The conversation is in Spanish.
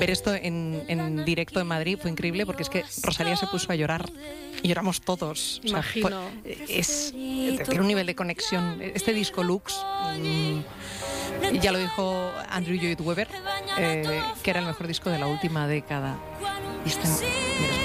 ver esto en directo en Madrid fue increíble, porque es que Rosalía se puso a llorar y lloramos todos. Imagino. Tiene un nivel de conexión. Este disco Lux, ya lo dijo Andrew Lloyd Webber, que era el mejor disco de la última década. Y mira,